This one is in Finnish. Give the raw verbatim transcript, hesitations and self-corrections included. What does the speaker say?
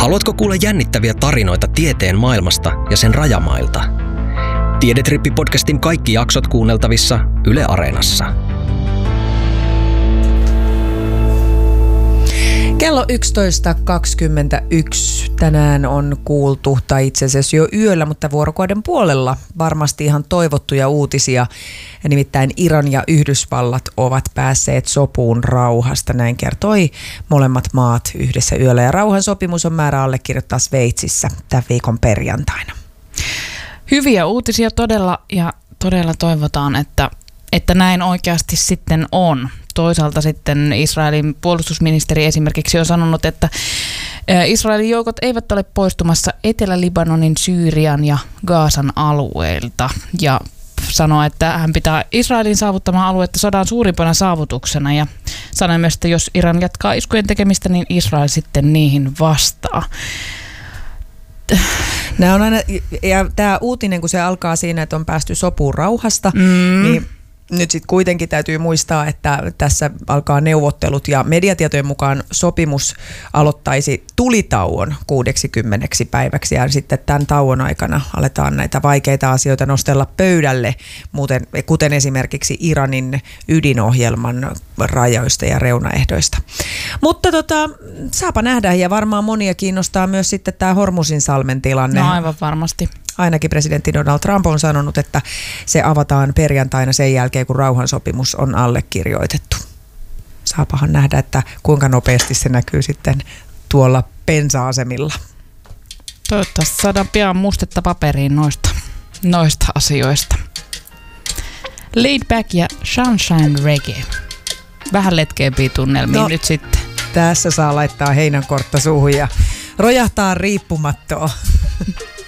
Haluatko kuulla jännittäviä tarinoita tieteen maailmasta ja sen rajamailta? Tiedetrippi-podcastin kaikki jaksot kuunneltavissa Yle Areenassa. Kello yksitoista kaksikymmentäyksi tänään on kuultu, tai itse asiassa jo yöllä, mutta vuorokauden puolella varmasti ihan toivottuja uutisia. Nimittäin Iran ja Yhdysvallat ovat päässeet sopuun rauhasta, näin kertoi molemmat maat yhdessä yöllä. Ja rauhansopimus on määrä allekirjoittaa Sveitsissä tämän viikon perjantaina. Hyviä uutisia todella, ja todella toivotaan, että, että näin oikeasti sitten on. Toisaalta sitten Israelin puolustusministeri esimerkiksi on sanonut, että Israelin joukot eivät ole poistumassa Etelä-Libanonin, Syyrian ja Gaasan alueelta. Ja sanoo, että hän pitää Israelin saavuttamaa aluetta sodan suurimpana saavutuksena. Ja sanoi myös, että jos Iran jatkaa iskujen tekemistä, niin Israel sitten niihin vastaa. Nämä on aina, ja tämä uutinen, kun se alkaa siinä, että on päästy sopuun rauhasta, mm. niin nyt sitten kuitenkin täytyy muistaa, että tässä alkaa neuvottelut ja mediatietojen mukaan sopimus aloittaisi tulitauon kuudeksikymmeneksi päiväksi ja sitten tämän tauon aikana aletaan näitä vaikeita asioita nostella pöydälle, muuten, kuten esimerkiksi Iranin ydinohjelman rajoista ja reunaehdoista. Mutta tota, saapa nähdä, ja varmaan monia kiinnostaa myös sitten tämä Hormuzin salmen tilanne. No aivan varmasti. Ainakin presidentti Donald Trump on sanonut, että se avataan perjantaina sen jälkeen, kun rauhansopimus on allekirjoitettu. Saapahan nähdä, että kuinka nopeasti se näkyy sitten tuolla bensa-asemilla. Toivottavasti saadaan pian mustetta paperiin noista, noista asioista. Laid Back ja Sunshine Reggae. Vähän letkeämpiä tunnelmia no, nyt sitten. Tässä saa laittaa heinänkortta suuhun ja rojahtaa riippumattoa.